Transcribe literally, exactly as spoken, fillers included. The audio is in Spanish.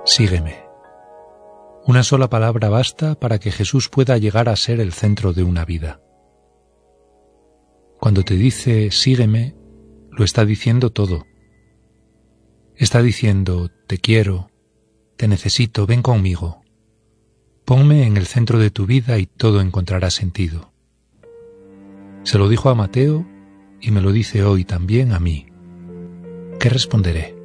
Sígueme. Una sola palabra basta para que Jesús pueda llegar a ser el centro de una vida. Cuando te dice sígueme, lo está diciendo todo. Está diciendo te quiero, te necesito, ven conmigo. Ponme en el centro de tu vida y todo encontrará sentido. Se lo dijo a Mateo y me lo dice hoy también a mí. ¿Qué responderé?